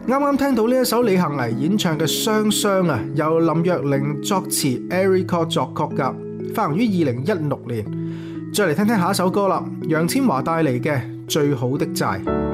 啱啱聽到呢一首李幸倪演唱嘅《雙雙》啊，由林若寧作詞 Erica 作曲噶，發行於2016年。再嚟聽聽下一首歌啦，楊千嬅帶嚟嘅《最好的債》。